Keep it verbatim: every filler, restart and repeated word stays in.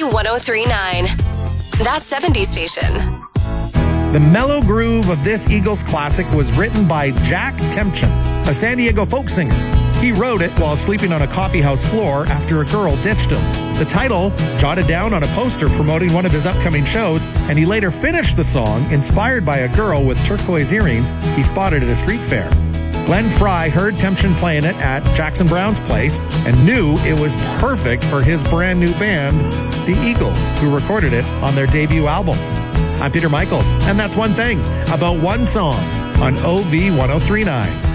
V one oh three point nine. That seventies station. The mellow groove of this Eagles classic was written by Jack Temchin, a San Diego folk singer. He wrote it while sleeping on a coffeehouse floor after a girl ditched him. The title, jotted down on a poster promoting one of his upcoming shows, and he later finished the song inspired by a girl with turquoise earrings he spotted at a street fair. Glenn Fry heard Temchin playing it at Jackson Browne's place and knew it was perfect for his brand new band, the Eagles, who recorded it on their debut album. I'm Peter Michaels, and that's one thing about one song on O V one oh three point nine.